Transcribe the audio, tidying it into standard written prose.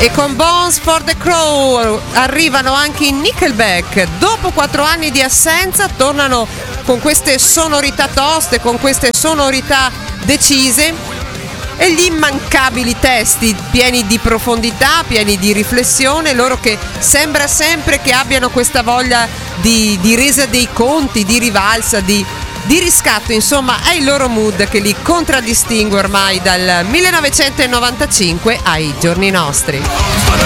E con Bones for the Crow arrivano anche i Nickelback. Dopo 4 anni di assenza tornano con queste sonorità toste, con queste sonorità decise e gli immancabili testi pieni di profondità, pieni di riflessione, loro che sembra sempre che abbiano questa voglia di resa dei conti, di rivalsa, di riscatto, insomma è il loro mood che li contraddistingue ormai dal 1995 ai giorni nostri.